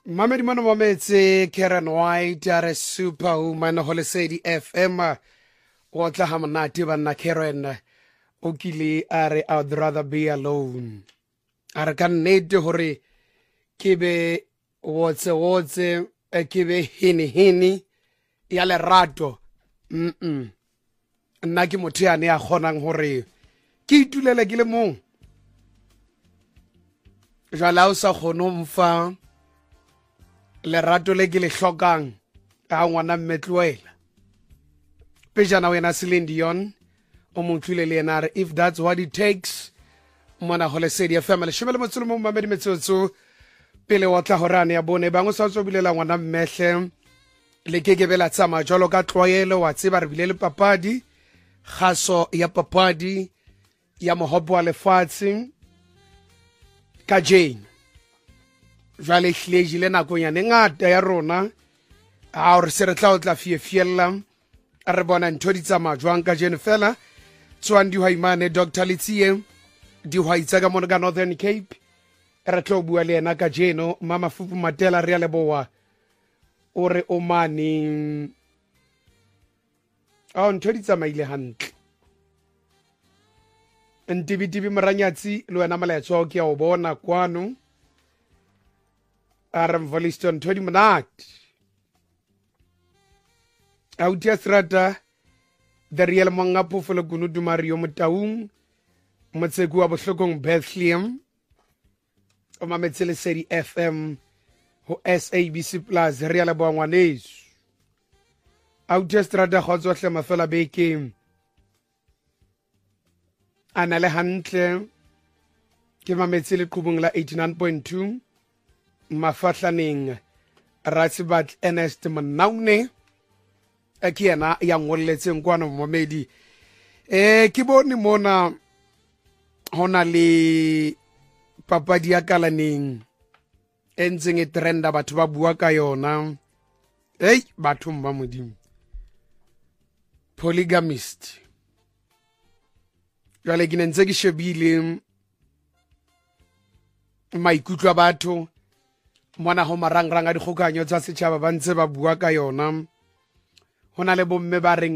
Mamedi mano mametse Karen White are superwoman ho Lesedi FM o tla ha monate banna Karen o kile are I'd rather be alone are ka nnete hore ke be wotse ke be hini ya lerato nna ke motho ya ne a kgonang hore ke itulele ke le mong jala o sa kgone mfa lerato le ke le hlokang ka ngwana mmetloela pejana wena Celine Dion o montlile le ena if that's what it takes mona ho Lesedi FM le shemele motsolo mo Mamedi metsotso pele wa tla horane ya bone bangwe sa tso bilela ngwana mmehle le ke bela tsama jalo ka tloyelo wa tseba re bile le papadi khaso ya papadi ya mohopo wa lefatshe ka Jane jale hlejile le nako ya ngata ya rona a re se re tla o tla fiela re bona ntho di tsama jwang ka Jane fela tswandi haimane Dr. Litsie di haitsa ka mona ka Northern Cape re tlo bua le ena ka Jeno mama Fupu Matela re a leboa o re o mane a ntho di tsamaile hantle ntibitibi moranyatsi le wena malaetso ke a o bona kwano a re mvoliston ntho di monate autia strata the real monga phofolo kunutu Mario Motaung motseku wa bohlokong Bethlehem o mametse Lesedi FM ho SABC Plus re a leboa ngwaneso autia strata khotsohle mafela beke ana le hantle ke mametse le qhubung la 89.2 mafahlaneng Ratsibat Ernest Mnaune ke yena ya ngolletseng kwana Momedi ke bone mona hona le papadi ya kalaneng entseng e trenda batho ba bua ka yona batho ba modimo polygamist jale ke ntse ke shebile maikutlo a batho mona ho marangrang a dikgokanyo tsa setjhaba ba ntse ba bua ka yona hona le bomme ba reng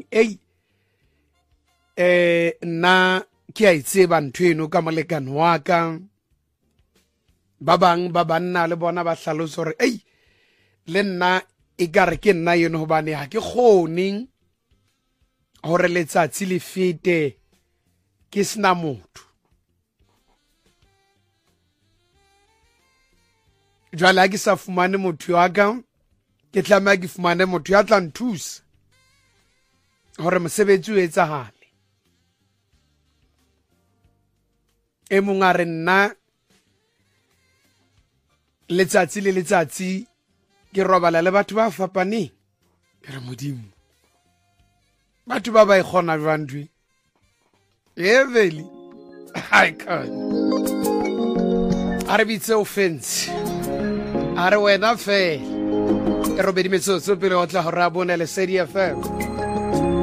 nna ke a itseba ntho eno ka molekane wa ka ba bang ba banna le bona ba hlalosa hore le nna e ka re ke nna yeno hobane ha ke kgone hore letsatsi le fete ke sena motho jwale ha ke sa fumane motho wa ka ke tlameha ke fumane motho ya tla nthusa hore mosebetsi o etsahale e mong a re nna letsatsi le letsatsi ke robala le batho ba fapaneng ke re modimo batho ba ba ikgona jwandwi veli I can't a re bitse offense a re wena fe e robedi metsotso pele o tla ho ra bona Lesedi FM